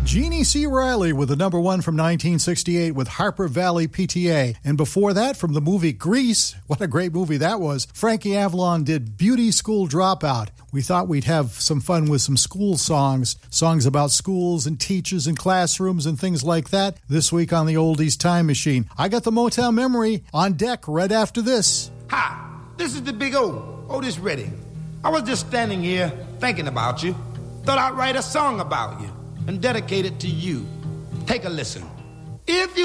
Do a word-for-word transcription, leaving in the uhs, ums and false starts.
Jeannie C. Riley with the number one from nineteen sixty-eight with Harper Valley P T A. And before that, from the movie Grease, what a great movie that was, Frankie Avalon did Beauty School Dropout. We thought we'd have some fun with some school songs, songs about schools and teachers and classrooms and things like that, this week on the Oldies Time Machine. I got the Motown Memory on deck right after this. Hi, this is the Big O, Otis Redding. I was just standing here thinking about you. Thought I'd write a song about you and dedicate it to you. Take a listen. If you